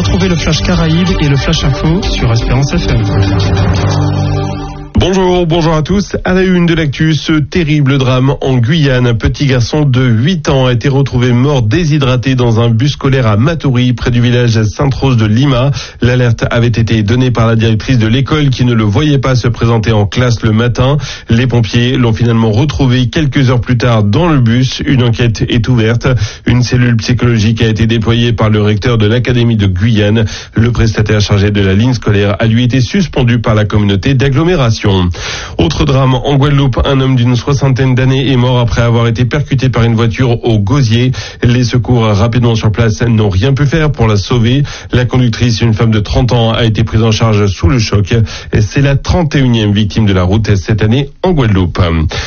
Retrouvez le Flash Caraïbes et le Flash Info sur Espérance FM. Bonjour à tous. À la une de l'actu, ce terrible drame en Guyane. Un petit garçon de 8 ans a été retrouvé mort déshydraté dans un bus scolaire à Matoury, près du village Sainte-Rose de Lima. L'alerte avait été donnée par la directrice de l'école qui ne le voyait pas se présenter en classe le matin. Les pompiers l'ont finalement retrouvé quelques heures plus tard dans le bus. Une enquête est ouverte. Une cellule psychologique a été déployée par le recteur de l'académie de Guyane. Le prestataire chargé de la ligne scolaire a lui été suspendu par la communauté d'agglomération. Autre drame en Guadeloupe, un homme d'une 60aine d'années est mort après avoir été percuté par une voiture au Gosier. Les secours rapidement sur place n'ont rien pu faire pour la sauver. La conductrice, une femme de 30 ans, a été prise en charge sous le choc. C'est la 31e victime de la route cette année en Guadeloupe.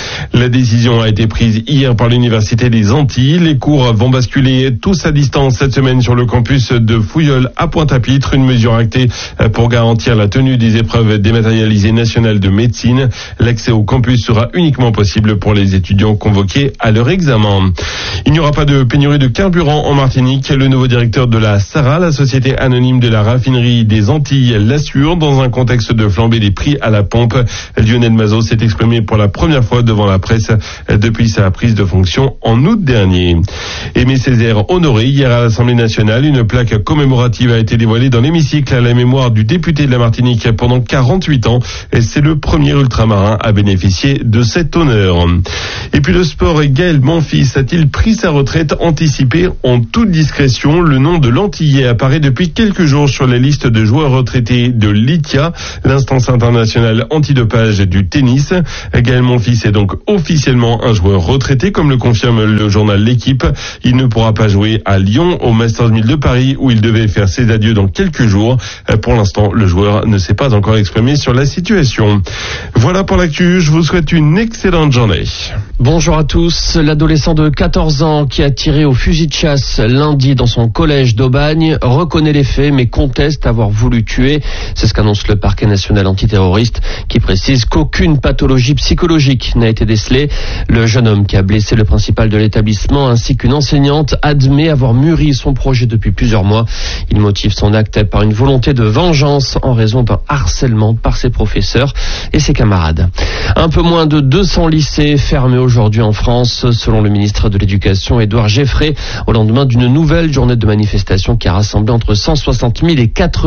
La décision a été prise hier par l'Université des Antilles. Les cours vont basculer tous à distance cette semaine sur le campus de Fouilleul à Pointe-à-Pitre, une mesure actée pour garantir la tenue des épreuves dématérialisées nationales de médecine. L'accès au campus sera uniquement possible pour les étudiants convoqués à leur examen. Il n'y aura pas de pénurie de carburant en Martinique. Le nouveau directeur de la SARA, la société anonyme de la raffinerie des Antilles, l'assure dans un contexte de flambée des prix à la pompe. Lionel Mazot s'est exprimé pour la première fois devant la presse depuis sa prise de fonction en août dernier. Aimé Césaire honoré hier à l'Assemblée nationale. Une plaque commémorative a été dévoilée dans l'hémicycle à la mémoire du député de la Martinique pendant 48 ans. Et c'est le premier ultramarin à bénéficier de cet honneur. Et puis le sport, Gaël Monfils a-t-il pris sa retraite anticipée en toute discrétion? Le nom de l'Antillais apparaît depuis quelques jours sur la liste de joueurs retraités de l'ITIA, l'instance internationale antidopage du tennis. Gaël Monfils est donc officiellement un joueur retraité, comme le confirme le journal L'Équipe. Il ne pourra pas jouer à Lyon au Masters 1000 de Paris où il devait faire ses adieux dans quelques jours. Pour l'instant, le joueur ne s'est pas encore exprimé sur la situation. Voilà pour l'actu, je vous souhaite une excellente journée. Bonjour à tous. L'adolescent de 14 ans qui a tiré au fusil de chasse lundi dans son collège d'Aubagne reconnaît les faits mais conteste avoir voulu tuer. C'est ce qu'annonce le parquet national antiterroriste qui précise qu'aucune pathologie psychologique n'a été décelée. Le jeune homme qui a blessé le principal de l'établissement ainsi qu'une enseignante admet avoir mûri son projet depuis plusieurs mois. Il motive son acte par une volonté de vengeance en raison d'un harcèlement par ses professeurs et ses camarades. Un peu moins de 200 lycées fermés aujourd'hui en France, selon le ministre de l'Éducation, Édouard Geffray, au lendemain d'une nouvelle journée de manifestation qui a rassemblé entre 160 000 et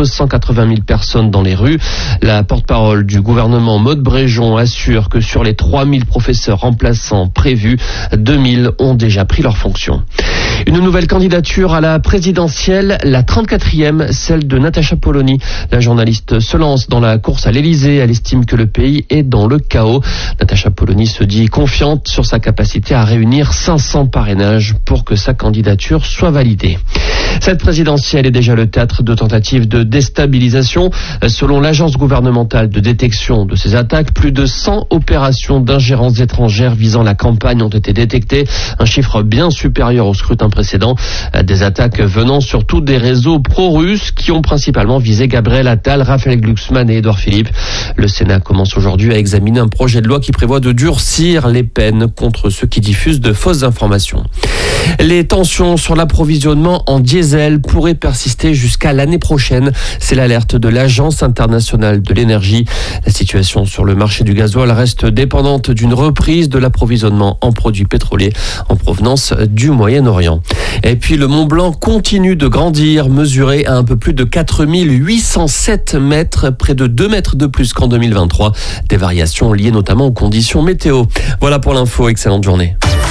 480 000 personnes dans les rues. La porte-parole du gouvernement, Maude Bréjon, assure que sur les 3 000 professeurs remplaçants prévus, 2 000 ont déjà pris leurs fonctions. Une nouvelle candidature à la présidentielle, la 34e, celle de Natacha Polony. La journaliste se lance dans la course à l'Élysée. Elle estime que le pays est dans le chaos. Natacha Polony se dit confiante sur sa capacité à réunir 500 parrainages pour que sa candidature soit validée. Cette présidentielle est déjà le théâtre de tentatives de déstabilisation. Selon l'agence gouvernementale de détection de ces attaques, plus de 100 opérations d'ingérence étrangère visant la campagne ont été détectées, un chiffre bien supérieur au scrutin précédent. Des attaques venant surtout des réseaux pro-russes qui ont principalement visé Gabriel Attal, Raphaël Glucksmann et Édouard Philippe. Le Sénat commence aujourd'hui à examiner un projet de loi qui prévoit de durcir les peines contre ceux qui diffusent de fausses informations. Les tensions sur l'approvisionnement en diesel pourraient persister jusqu'à l'année prochaine. C'est l'alerte de l'Agence internationale de l'énergie. La situation sur le marché du gasoil reste dépendante d'une reprise de l'approvisionnement en produits pétroliers en provenance du Moyen-Orient. Et puis le Mont Blanc continue de grandir, mesuré à un peu plus de 4807 mètres, près de 2 mètres de plus qu'en 2023. Des variations liées notamment aux conditions météo. Voilà pour l'info, excellente journée.